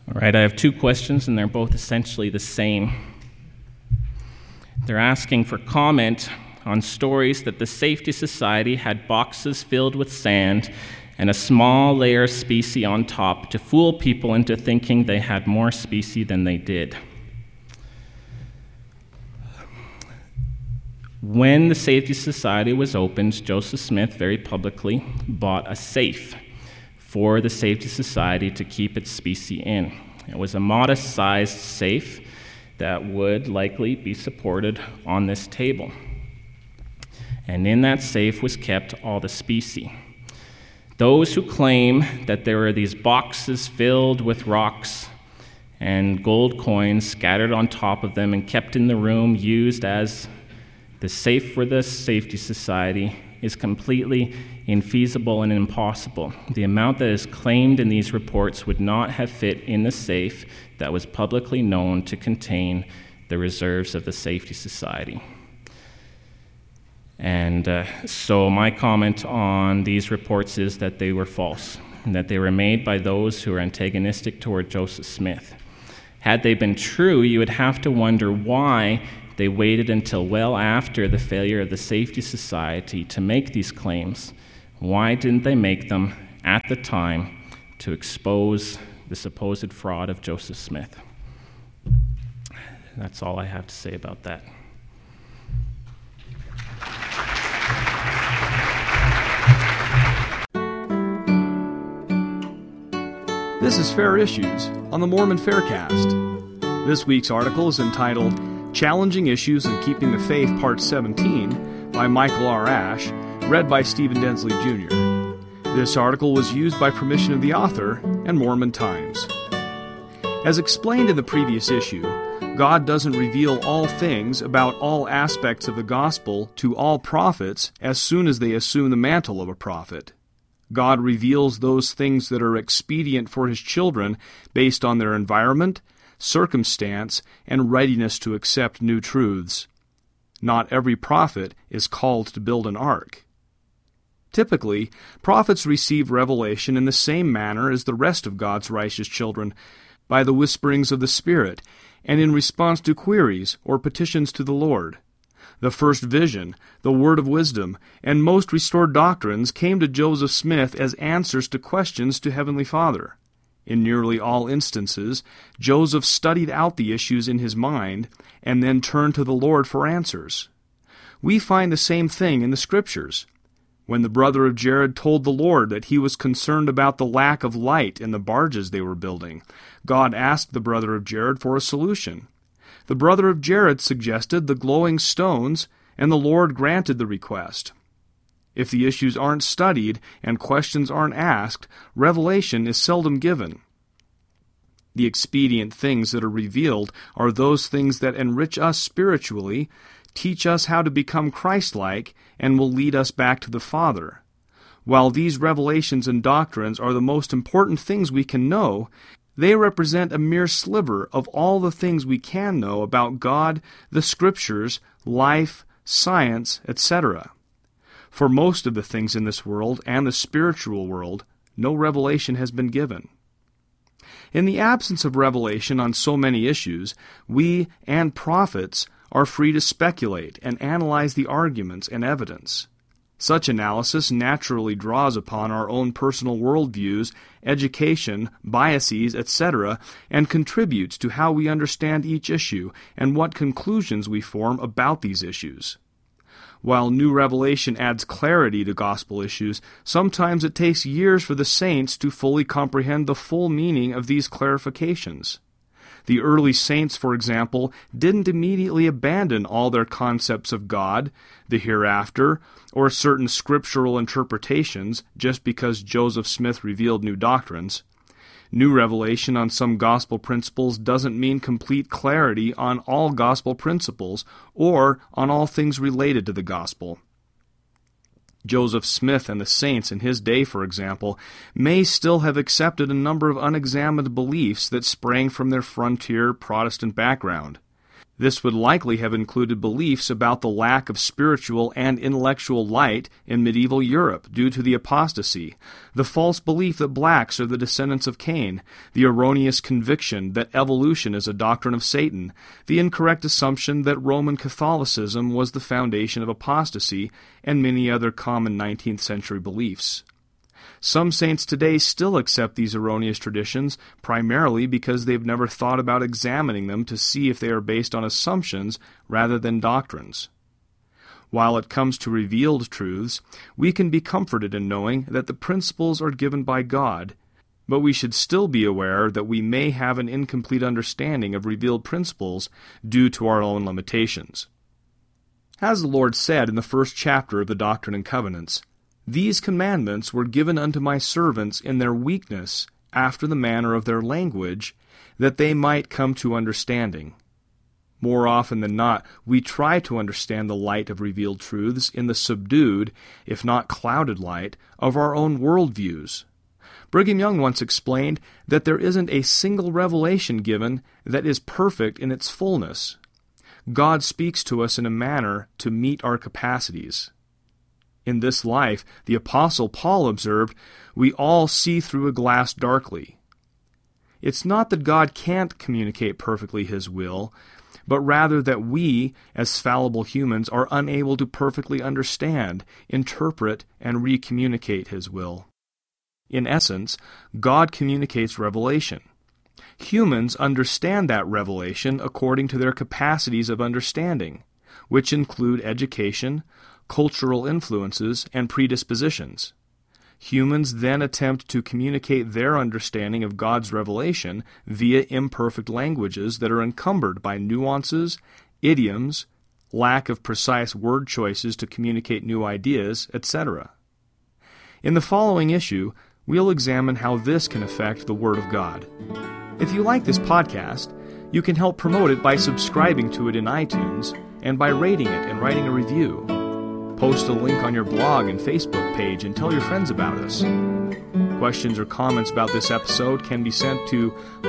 All right, I have two questions, and they're both essentially the same. They're asking for comment on stories that the Safety Society had boxes filled with sand and a small layer of specie on top to fool people into thinking they had more specie than they did. When the Safety Society was opened, Joseph Smith very publicly bought a safe for the Safety Society to keep its specie in. It was a modest-sized safe that would likely be supported on this table. And in that safe was kept all the specie. Those who claim that there are these boxes filled with rocks and gold coins scattered on top of them and kept in the room used as the safe for the Safety Society is completely infeasible and impossible. The amount that is claimed in these reports would not have fit in the safe that was publicly known to contain the reserves of the Safety Society. And so my comment on these reports is that they were false, and that they were made by those who are antagonistic toward Joseph Smith. Had they been true, you would have to wonder why they waited until well after the failure of the Safety Society to make these claims. Why didn't they make them at the time to expose the supposed fraud of Joseph Smith? That's all I have to say about that. This is Fair Issues on the Mormon Faircast. This week's article is entitled Challenging Issues in Keeping the Faith, Part 17, by Michael R. Ash, read by Stephen Densley Jr. This article was used by permission of the author and Mormon Times. As explained in the previous issue, God doesn't reveal all things about all aspects of the gospel to all prophets as soon as they assume the mantle of a prophet. God reveals those things that are expedient for His children based on their environment, circumstance, and readiness to accept new truths. Not every prophet is called to build an ark. Typically, prophets receive revelation in the same manner as the rest of God's righteous children, by the whisperings of the Spirit, and in response to queries or petitions to the Lord. The first vision, the word of wisdom, and most restored doctrines came to Joseph Smith as answers to questions to Heavenly Father. In nearly all instances, Joseph studied out the issues in his mind and then turned to the Lord for answers. We find the same thing in the Scriptures. When the brother of Jared told the Lord that he was concerned about the lack of light in the barges they were building, God asked the brother of Jared for a solution. The brother of Jared suggested the glowing stones, and the Lord granted the request. If the issues aren't studied and questions aren't asked, revelation is seldom given. The expedient things that are revealed are those things that enrich us spiritually, teach us how to become Christ-like, and will lead us back to the Father. While these revelations and doctrines are the most important things we can know, they represent a mere sliver of all the things we can know about God, the Scriptures, life, science, etc. For most of the things in this world and the spiritual world, no revelation has been given. In the absence of revelation on so many issues, we and prophets are free to speculate and analyze the arguments and evidence. Such analysis naturally draws upon our own personal worldviews, education, biases, etc., and contributes to how we understand each issue and what conclusions we form about these issues. While new revelation adds clarity to gospel issues, sometimes it takes years for the saints to fully comprehend the full meaning of these clarifications. The early saints, for example, didn't immediately abandon all their concepts of God, the hereafter, or certain scriptural interpretations just because Joseph Smith revealed new doctrines. New revelation on some gospel principles doesn't mean complete clarity on all gospel principles or on all things related to the gospel. Joseph Smith and the saints in his day, for example, may still have accepted a number of unexamined beliefs that sprang from their frontier Protestant background. This would likely have included beliefs about the lack of spiritual and intellectual light in medieval Europe due to the apostasy, the false belief that blacks are the descendants of Cain, the erroneous conviction that evolution is a doctrine of Satan, the incorrect assumption that Roman Catholicism was the foundation of apostasy, and many other common 19th century beliefs. Some saints today still accept these erroneous traditions primarily because they've never thought about examining them to see if they are based on assumptions rather than doctrines. While it comes to revealed truths, we can be comforted in knowing that the principles are given by God, but we should still be aware that we may have an incomplete understanding of revealed principles due to our own limitations. As the Lord said in the first chapter of the Doctrine and Covenants, "These commandments were given unto my servants in their weakness, after the manner of their language, that they might come to understanding." More often than not, we try to understand the light of revealed truths in the subdued, if not clouded light, of our own worldviews. Brigham Young once explained that there isn't a single revelation given that is perfect in its fullness. God speaks to us in a manner to meet our capacities. In this life, the Apostle Paul observed, we all see through a glass darkly. It's not that God can't communicate perfectly His will, but rather that we, as fallible humans, are unable to perfectly understand, interpret, and recommunicate His will. In essence, God communicates revelation. Humans understand that revelation according to their capacities of understanding, which include education, cultural influences, and predispositions. Humans then attempt to communicate their understanding of God's revelation via imperfect languages that are encumbered by nuances, idioms, lack of precise word choices to communicate new ideas, etc. In the following issue, we'll examine how this can affect the Word of God. If you like this podcast, you can help promote it by subscribing to it in iTunes and by rating it and writing a review. Post a link on your blog and Facebook page and tell your friends about us. Questions or comments about this episode can be sent to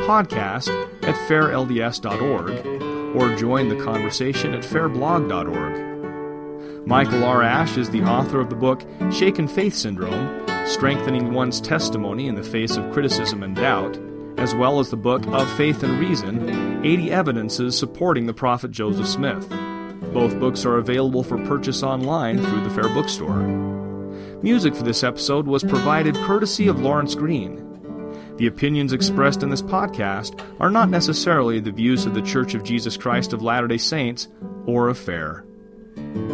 podcast@fairlds.org or join the conversation at fairblog.org. Michael R. Ash is the author of the book Shaken Faith Syndrome, Strengthening One's Testimony in the Face of Criticism and Doubt, as well as the book Of Faith and Reason, 80 Evidences Supporting the Prophet Joseph Smith. Both books are available for purchase online through the Fair Bookstore. Music for this episode was provided courtesy of Lawrence Green. The opinions expressed in this podcast are not necessarily the views of the Church of Jesus Christ of Latter-day Saints or of Fair.